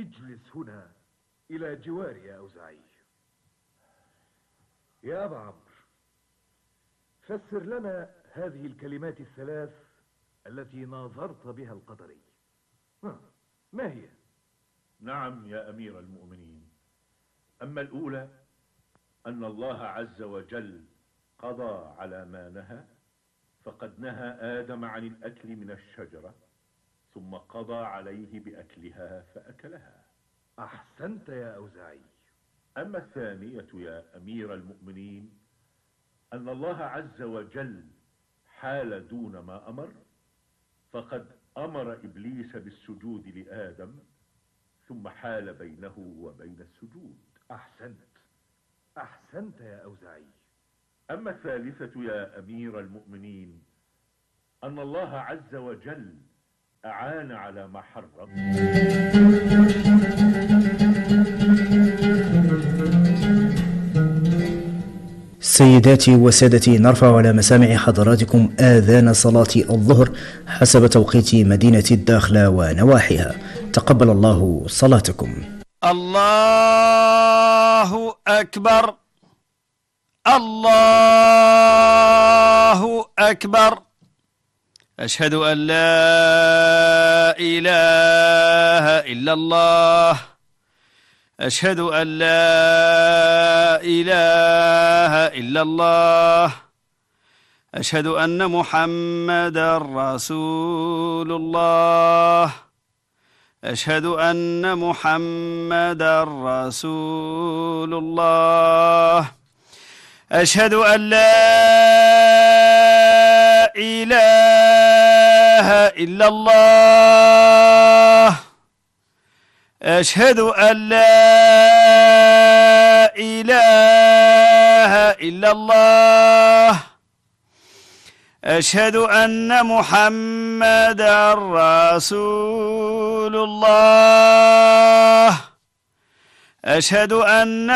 اجلس هنا إلى جواري يا أوزاعي. يا أبا عمرو، فسر لنا هذه الكلمات الثلاث التي ناظرت بها القدري. ما هي؟ نعم يا أمير المؤمنين. أما الأولى أن الله عز وجل قضى على ما نهى، فقد نهى آدم عن الأكل من الشجرة ثم قضى عليه بأكلها فأكلها. أحسنت يا أوزاعي. أما الثانية يا أمير المؤمنين أن الله عز وجل حال دون ما أمر، فقد أمر إبليس بالسجود لآدم ثم حال بينه وبين السجود. أحسنت يا أوزاعي. أما الثالثة يا أمير المؤمنين أن الله عز وجل أعان على ما حرم. سيداتي وسادتي، نرفع على مسامع حضراتكم آذان صلاة الظهر حسب توقيت مدينة الداخلة ونواحيها. تقبل الله صلاتكم. الله أكبر، الله أكبر. أشهد أن لا إله إلا الله، أشهد أن لا إله إلا الله، أشهد أن محمدا رسول الله، أشهد أن محمدا رسول الله، أشهد أن لا إله إلا الله، أشهد أن لا إله إلا الله، أشهد أن محمدا رسول الله، أشهد أن